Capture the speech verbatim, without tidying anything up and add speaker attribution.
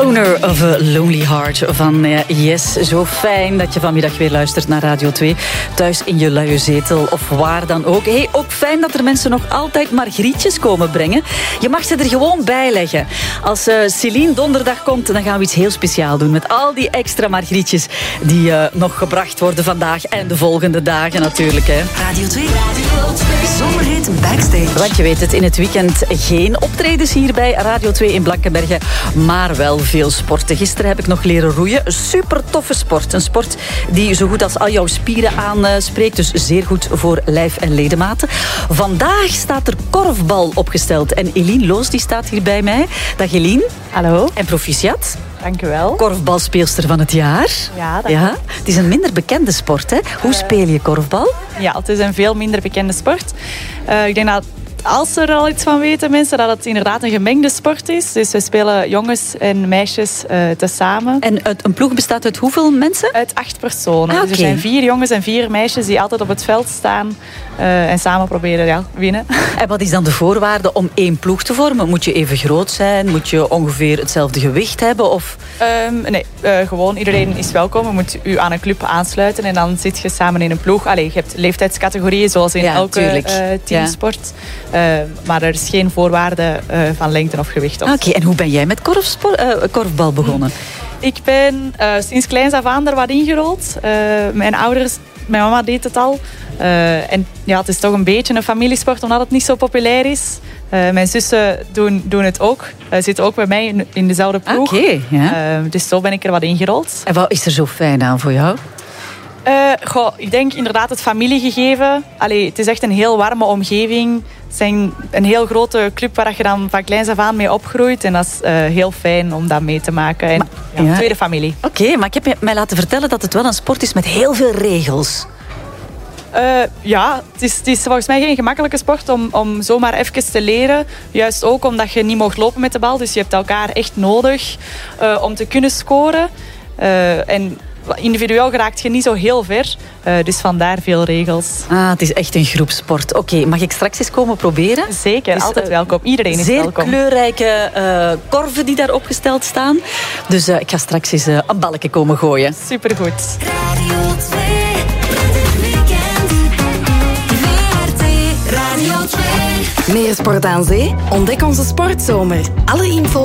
Speaker 1: Owner of a Lonely Heart van uh, Yes. Zo fijn dat je vanmiddag weer luistert naar Radio twee. Thuis in je luie zetel of waar dan ook. Hey, ook fijn dat er mensen nog altijd margrietjes komen brengen. Je mag ze er gewoon bij leggen. Als uh, Céline donderdag komt, dan gaan we iets heel speciaals doen. Met al die extra margrietjes die uh, nog gebracht worden vandaag en de volgende dagen natuurlijk. Hè.
Speaker 2: Radio twee. Radio twee. Zomerhit Backstage.
Speaker 1: Want je weet het, in het weekend geen optredens hier bij Radio twee in Blankenberge, maar wel veel sporten. Gisteren heb ik nog leren roeien. Super toffe sport. Een sport die zo goed als al jouw spieren aanspreekt. Dus zeer goed voor lijf en ledematen. Vandaag staat er korfbal opgesteld. En Eline Loos die staat hier bij mij. Dag Eline.
Speaker 3: Hallo.
Speaker 1: En proficiat.
Speaker 3: Dank u wel.
Speaker 1: Korfbalspeelster van het jaar.
Speaker 3: Ja, dat
Speaker 1: ja. Het is een minder bekende sport, hè? Hoe uh, speel je korfbal?
Speaker 3: Ja, het is een veel minder bekende sport. Uh, ik denk dat als ze er al iets van weten, mensen, dat het inderdaad een gemengde sport is. Dus we spelen jongens en meisjes uh, tezamen.
Speaker 1: En een ploeg bestaat uit hoeveel mensen?
Speaker 3: Uit acht personen.
Speaker 1: Ah, okay.
Speaker 3: Dus er zijn vier jongens en vier meisjes die altijd op het veld staan uh, en samen proberen ja, winnen.
Speaker 1: En wat is dan de voorwaarde om één ploeg te vormen? Moet je even groot zijn? Moet je ongeveer hetzelfde gewicht hebben? Of?
Speaker 3: Um, nee, uh, gewoon iedereen is welkom. Je moet u aan een club aansluiten en dan zit je samen in een ploeg. Allee, je hebt leeftijdscategorieën zoals in ja, elke uh, teamsport. Ja. Uh, maar er is geen voorwaarde uh, van lengte of gewicht.
Speaker 1: Oké, okay, en hoe ben jij met korfspor- uh, korfbal begonnen?
Speaker 3: Ik ben uh, sinds kleins af aan er wat ingerold. Uh, mijn ouders, mijn mama deed het al. Uh, en ja, het is toch een beetje een familiesport omdat het niet zo populair is. Uh, mijn zussen doen, doen het ook. Uh, zitten ook bij mij in, in dezelfde ploeg.
Speaker 1: Oké, okay, ja.
Speaker 3: uh, dus zo ben ik er wat ingerold.
Speaker 1: En wat is er zo fijn aan voor jou?
Speaker 3: Uh, goh, ik denk inderdaad het familiegegeven. Allee, het is echt een heel warme omgeving. Het is een heel grote club waar je dan van kleins af aan mee opgroeit. En dat is uh, heel fijn om dat mee te maken. En, maar, ja, ja. Tweede familie.
Speaker 1: Oké, okay, maar ik heb mij laten vertellen dat het wel een sport is met heel veel regels.
Speaker 3: Uh, ja, het is, het is volgens mij geen gemakkelijke sport om, om zomaar even te leren. Juist ook omdat je niet mag lopen met de bal. Dus je hebt elkaar echt nodig uh, om te kunnen scoren. Uh, en individueel geraakt je niet zo heel ver. Uh, dus vandaar veel regels.
Speaker 1: Ah, het is echt een groepsport. Oké, okay, mag ik straks eens komen proberen?
Speaker 3: Zeker, dus, altijd welkom. Iedereen is
Speaker 1: zeer
Speaker 3: welkom.
Speaker 1: Zeer kleurrijke uh, korven die daar opgesteld staan. Dus uh, ik ga straks eens uh, een balkje komen gooien.
Speaker 3: Supergoed.
Speaker 2: Radio twee. Meer sport aan zee? Ontdek onze sportzomer. Alle info